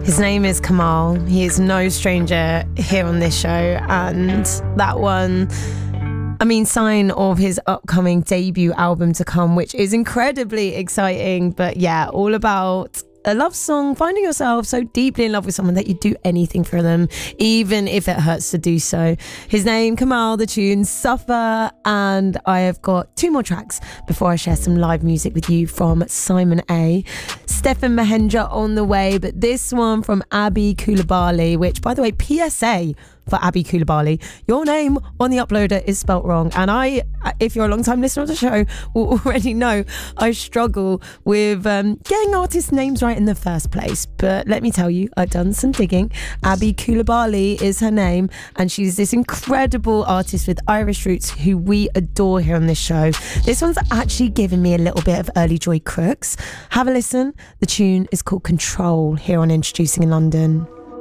His name is Kamal. He is no stranger here on this show, and that one, sign of his upcoming debut album to come, which is incredibly exciting. But yeah, all about a love song, finding yourself so deeply in love with someone that you'd do anything for them, even if it hurts to do so. His name, Kamal, the tune Suffer, and I have got two more tracks before I share some live music with you from Simon A. Stefan Mahendra on the way, but this one from Abby Coulibaly, which, by the way, PSA for Abby Coulibaly, your name on the uploader is spelt wrong, and I, if you're a long time listener of the show, will already know I struggle with getting artists' names right in the first place. But let me tell you, I've done some digging. Abby Coulibaly is her name, and she's this incredible artist with Irish roots who we adore here on this show. This one's actually given me a little bit of early Joy Crooks. Have a listen. The tune is called Control here on Introducing in London.